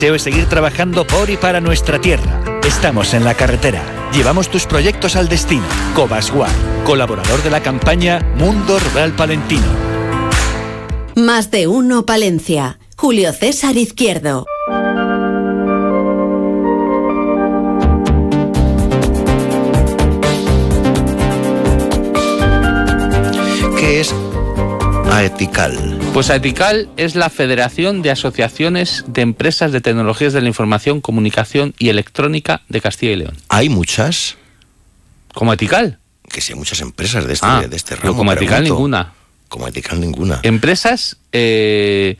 Deseo es seguir trabajando por y para nuestra tierra. Estamos en la carretera. Llevamos tus proyectos al destino. Cobasguar, colaborador de la campaña Mundo Rural Palentino. Más de uno Palencia. Julio César Izquierdo. ¿Qué es Aetical? Pues Aetical es la Federación de Asociaciones de Empresas de Tecnologías de la Información, Comunicación y Electrónica de Castilla y León. ¿Hay muchas? ¿Como Aetical? Que sí, hay muchas empresas de este ramo. No, como Aetical ninguna. Como Aetical ninguna. Empresas que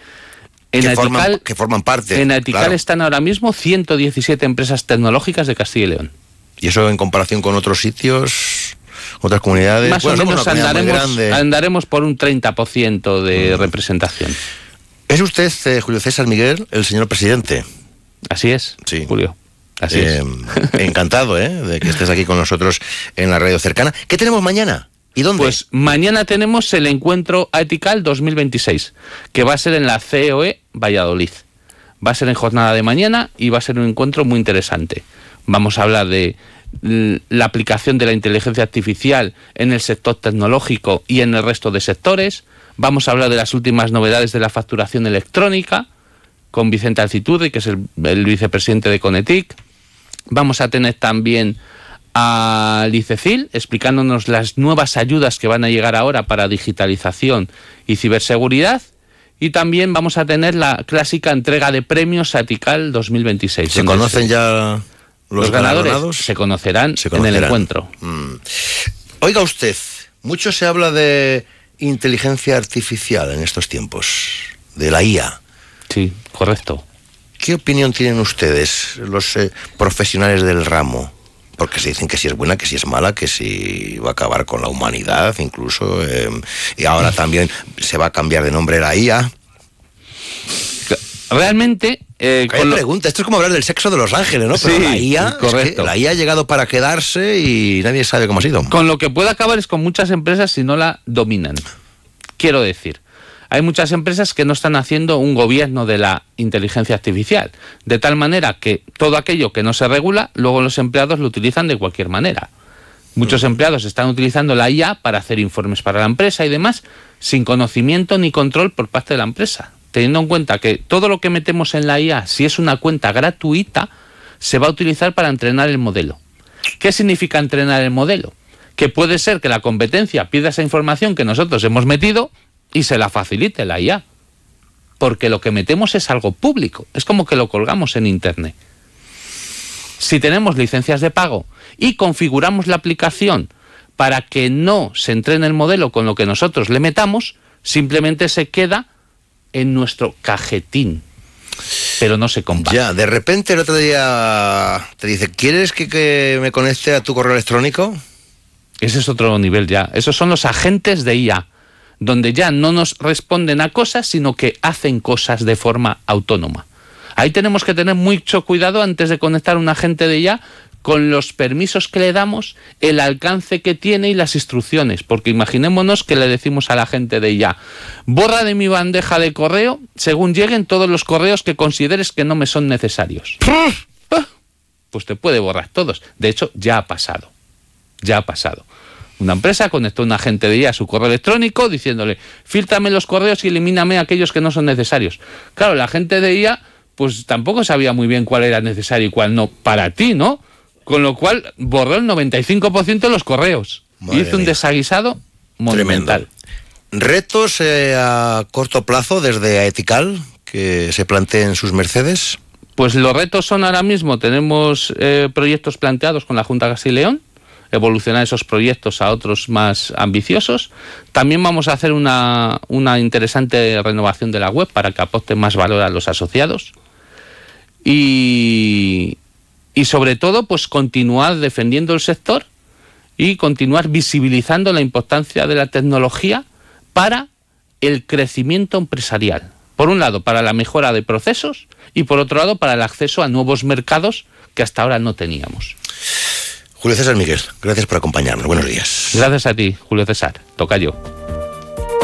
forman parte. En Aetical claro. Están ahora mismo 117 empresas tecnológicas de Castilla y León. ¿Y eso en comparación con otros sitios, otras comunidades? Más o menos andaremos por un 30% de representación. ¿Es usted, Julio César Miguel, el señor presidente? Así es, sí. Julio. Así es. Encantado de que estés aquí con nosotros en la radio cercana. ¿Qué tenemos mañana? ¿Y dónde? Pues mañana tenemos el encuentro Aetical 2026, que va a ser en la COE Valladolid. Va a ser en jornada de mañana y va a ser un encuentro muy interesante. Vamos a hablar de la aplicación de la inteligencia artificial en el sector tecnológico y en el resto de sectores. Vamos a hablar de las últimas novedades de la facturación electrónica con Vicente Alciturri, que es el vicepresidente de Conetic. Vamos a tener también a Licecil explicándonos las nuevas ayudas que van a llegar ahora para digitalización y ciberseguridad. Y también vamos a tener la clásica entrega de premios Aetical 2026. ¿Se conocen ya los ganadores? Se conocerán en el encuentro. Oiga usted, mucho se habla de inteligencia artificial en estos tiempos, de la IA. Sí, correcto. ¿Qué opinión tienen ustedes, los profesionales del ramo? Porque se dicen que si es buena, que si es mala, que si va a acabar con la humanidad incluso. Y ahora también se va a cambiar de nombre la IA. Realmente... pregunta, esto es como hablar del sexo de los ángeles, ¿no? Pero sí, la IA, correcto. Es que la IA ha llegado para quedarse y nadie sabe cómo ha sido. Con lo que puede acabar es con muchas empresas si no la dominan. Quiero decir, hay muchas empresas que no están haciendo un gobierno de la inteligencia artificial, de tal manera que todo aquello que no se regula, luego los empleados lo utilizan de cualquier manera. Muchos empleados están utilizando la IA para hacer informes para la empresa y demás, sin conocimiento ni control por parte de la empresa, teniendo en cuenta que todo lo que metemos en la IA, si es una cuenta gratuita, se va a utilizar para entrenar el modelo. ¿Qué significa entrenar el modelo? Que puede ser que la competencia pida esa información que nosotros hemos metido y se la facilite la IA, porque lo que metemos es algo público, es como que lo colgamos en internet. Si tenemos licencias de pago y configuramos la aplicación para que no se entrene el modelo con lo que nosotros le metamos, simplemente se queda en nuestro cajetín, pero no se comparte. Ya, de repente el otro día te dice, ¿quieres que me conecte a tu correo electrónico? Ese es otro nivel ya. Esos son los agentes de IA, donde ya no nos responden a cosas, sino que hacen cosas de forma autónoma. Ahí tenemos que tener mucho cuidado antes de conectar a un agente de IA con los permisos que le damos, el alcance que tiene y las instrucciones, porque imaginémonos que le decimos al agente de IA, borra de mi bandeja de correo según lleguen todos los correos que consideres que no me son necesarios. Pues te puede borrar todos. De hecho, ya ha pasado. Una empresa conectó a un agente de IA a su correo electrónico diciéndole, fíltrame los correos y elimíname aquellos que no son necesarios. Claro, el agente de IA pues tampoco sabía muy bien cuál era necesario y cuál no para ti, ¿no? Con lo cual borró el 95% de los correos. Madre Hizo un mía. desaguisado monumental. Tremendo. ¿Retos a corto plazo desde Aetical que se planteen sus mercedes? Pues los retos son ahora mismo, tenemos proyectos planteados con la Junta de Castilla y León, evolucionar esos proyectos a otros más ambiciosos. También vamos a hacer una interesante renovación de la web para que aporte más valor a los asociados. Y sobre todo, pues continuar defendiendo el sector y continuar visibilizando la importancia de la tecnología para el crecimiento empresarial. Por un lado, para la mejora de procesos y por otro lado, para el acceso a nuevos mercados que hasta ahora no teníamos. Julio César Miguel, gracias por acompañarnos. Buenos días. Gracias a ti, Julio César. Tocayo.